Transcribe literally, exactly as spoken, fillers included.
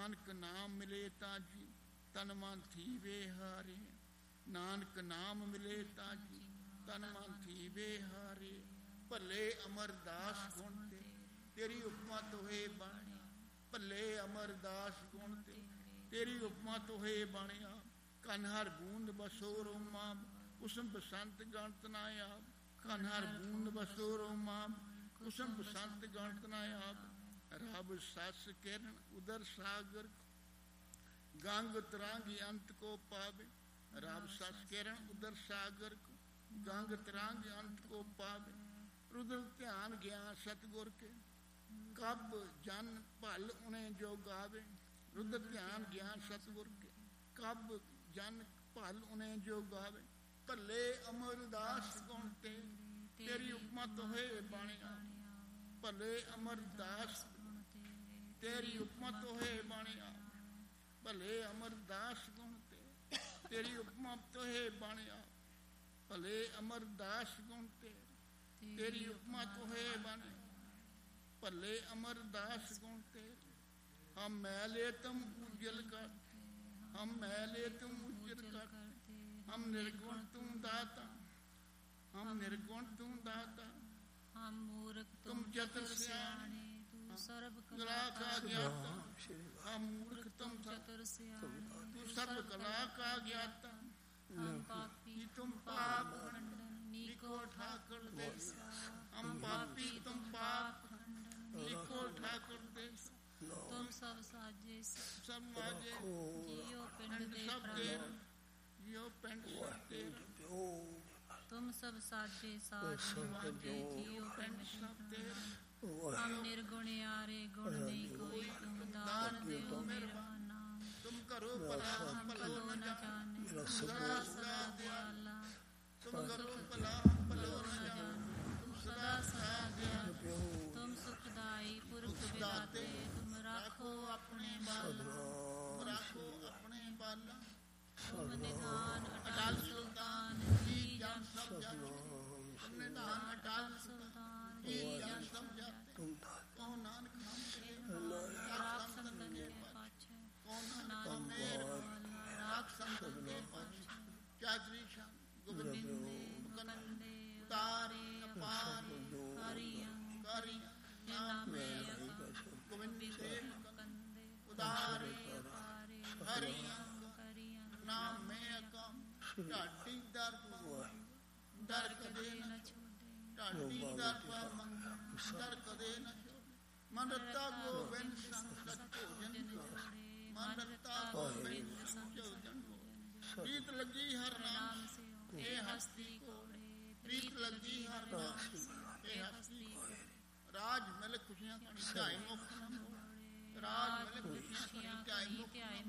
ਨਾਨਕ ਨਾਮ ਮਿਲੇ ਤਾਂ ਜੀ ਤਨ ਮਨ ਥੀਵੇ ਹਾਰੇ। ਨਾਨਕ ਨਾਮ ਮਿਲੇ ਤਾਂ ਜੀ ਤਨ ਮਨ ਥੀਵੇ ਹਾਰੇ। ਭੱਲੇ ਅਮਰਦਾਸ ਗੁਣ ਤੇ ਤੇਰੀ ਉਪਮਾ ਤੋਹੇ ਬਾਣਿਆ। ਭੱਲੇ ਅਮਰਦਾਸ ਗੁਣ ਤੇ ਤੇਰੀ ਉਪਮਾ ਤੋਹੇ ਬਾਣਿਆ। ਕਨ ਹਰ ਬੂੰਦ ਬਸੋ ਰੋਮਾ ਕੁਸਮ ਬਸੰਤ ਗਣਤ ਨਾ ਆਪ। ਕਨ ਹਰ ਬੂੰਦ ਬਸੋ ਰੋਮਾ ਕੁਸਮ ਬਸੰਤ ਗਣਤ ਨਾ ਆਪ। ਰੱਬ ਸੱਸ ਕਿਰਨ ਉਦਰ ਸਾਗਰ ਗੰਗ ਤਰਾਂਗੀ ਅੰਤ ਕੋ ਪਾਵੇ। ਰੱਬ ਸੱਸ ਕਿਰਨ ਉਦਰ ਸਾਗਰ ਗੰਗ ਤਰਾਂਗੀ ਅੰਤ ਕੋ ਪਾਵੇ। ਰੁਦਰ ਧਿਆਨ ਗਿਆਨ ਸਤਗੁਰ ਕੇ ਕਬ ਜਨ ਭਲ ਉਨੇ ਜੋ ਗਾਵੇ। ਰੁਦਰ ਧਿਆਨ ਗਿਆਨ ਸਤਗੁਰ ਕੇ ਕਬ ਜਨ ਭਲ ਉਨੇ ਜੋ ਗਾਵੇ। ਭੱਲੇ ਅਮਰਦਾਸ ਗੁਣ ਤੇ ਤੇਰੀ ਉਪਮਾ ਤੋਹੇ ਬਾਣਿਆ। ਭੱਲੇ ਅਮਰਦਾਸ ਤੇਰੀ ਉਪਮਾ ਤੋਹੇ ਬਾਣਿਆ। ਭਲੇ ਅਮਰਦਾਸ ਗੁਣ ਤੇ ਤੇਰੀ ਉਪਮਾ ਤੋਹੇ ਬਾਣਿਆ। ਭਲੇ ਅਮਰਦਾਸ ਗੁਣ ਤੇ ਤੇਰੀ ਉਪਮਾ ਤੋਹੇ ਬਾਣਿਆ। ਭਲੇ ਅਮਰਦਾਸ ਗੁਣ ਤੇ ਹਮ ਮੈਲੇ ਤੁਮ ਉਜਲ ਕਰਤੇ। ਹਮ ਮੈਲੇ ਤੁਮ ਉਜਲ ਕਰਤੇ। ਹਮ ਨਿਰਗੁਣ ਤੁਮ ਦਾਤਾ। ਹਮ ਨਿਰਗੁਣ ਤੁਮ ਦਾਤਾ। ਹਮ ਮੂਰਖ ਤੁਮ ਚਤੁਰ ਸਿਆਣੇ। ਤੂੰ ਸਰਬ ਕਲਾ ਕਾ ਗਿਆਤਾ। ਹਮ ਮੂਰਖ ਤੁਮ ਚਤੁਰ ਸਿਆਣੇ ਤੂੰ ਸਰਬ ਕਲਾ ਕਾ ਗਿਆਤਾ। ਹਮ ਪਾਪੀ ਤੁਮ ਪਾਪ ਖੰਡਨ ਨੀਕੋ ਠਾਕੁਰ ਦੇਸ। ਹਮ ਪਾਪੀ ਤੁਮ ਪਾਪ ਨੀਕੋ ਠਾਕੁਰ ਦੇਸ। ਤੁਮ ਸਭ ਸਾਜੇ ਸਭ ਮਾਜੇ ਜੀਓ ਪਿੰਡ ਦੇ ਸਭ ਪ੍ਰਾਣ। ਤੇਰਾ ਜੀਓ ਪਿੰਡ ਸਭ ਤੇਰਾ। ਤੁਮ ਸਭ ਸਾਜੇ ਸਾਜ ਮਾਜੇ ਜੀਓ ਪਿੰਡ ਸਭ ਤੇਰਾ। ਹਮ ਨਿਰਗੁਣਿਆਰੇ ਗੁਣ ਨਹੀਂ ਕੋਈ। ਤੁਮ ਦਾਨ ਦਿਓ ਮੇਰਾ ਨਾਮ। ਤੁਮ ਕਰੋ ਭਲਾ ਹਮ ਭਲੋ ਕਲੋ ਨ ਨ ਜਾਣੇ। ਜਾਣੇ ਸਦਾ ਸਦਾ ਦਿਆਲਾ। ਤੁਮ ਕਰੋ ਭਲਾ ਭਲੋ ਨ ਜਾਣੇ। ਤੁਮ ਸਦਾ ਸਦਾ ਦਿਆਲਾ। ਤੁਮ ਸੁਖਦਾਈ ਪੁਰਖ ਵਿਦਾਤੇ। ਤੁਮ ਰਾਖੋ ਆਪਣੇ ਬਾਲਾ। ਤੁਮ ਰਾਖੋ ਆਪਣੇ ਬਾਲਾ। ਤੁਮ ਨਿਧਾਨ ਅਟਲ ਸੁਲਤਾਨ ਜੀ ਜਨ ਸਭ ਜਾਤੇ। ਤੁਮ ਨਿਧਾਨ ਅਟਲ ਸੁਲਤਾਨ ਜੀ ਜੀ ਜਨ ਜਨ ਸਭ ਸਭ ਜਾਤੇ। ਜਾਤੇ। ਕਹੋ ਨਾਨਕ ਨਾਮ ਕਰੇ ਰਾਖ ਸੰਤਨ ਕੇ ਪਾਛੈ। ਕਹੋ ਨਾਨਕ ਨਾਨਕ ਮੇਰ ਵਾਲਾ ਰਾਖ ਸੰਤਨ ਕੇ ਪਾਛੈ। ਚਾਦਰੀ ਸ਼ਾਨ ਗੋਬਿੰਦ ਗੋਬਿੰਦੇ ਮੁਕੰਦੇ ਤਾਰੇ ਅਪਾਰ ਹਰੀ ਅੰਗ ਕਾਰੀ ਨਾਮੇ ਗੋਬਿੰਦ ਦੇ ਮੁਕੰਦੇ ਉਦਾਰੇ ਪਾਰੇ ਹਰੀ ਕਰੀ ਅੰਗ ਨਾਮ ਮੈਂ ਅਕਮ। ਢਾਡੀ ਦਰ ਦਰ ਕਦੇ ਨ ਨ ਛੋੜੇ। ਢਾਡੀ ਦਰ ਪਰ ਮੰਗ ਦਰ ਕਦੇ ਨ ਛੋੜੇ। ਮਨ ਰਤਾ ਗੋਬਿੰਦ ਸੰਗਤ ਭੋਜਨ ਜੋੜੇ। ਮਨ ਰਤਾ ਗੋਬਿੰਦ ਸੰਗਤ ਭੋਜਨ ਜੋੜੇ। ਪ੍ਰੀਤ ਲੱਗੀ ਹਰ ਨਾਮ ਇਹ ਹਸਤੀ ਕੋੜੇ। ਪ੍ਰੀਤ ਲੱਗੀ ਹਰ ਨਾਮ ਇਹ ਹਸਤੀ ਕੋੜੇ। ਰਾਜ ਮਿਲ ਖੁਸ਼ੀਆਂ ਕਣੀ ਧਿਆਏ ਮੁਖ ਨਾ ਮੋੜੇ। ਰਾਜ ਮਿਲ ਖੁਸ਼ੀਆਂ ਕਣੀ ਧਿਆਏ ਮੁਖ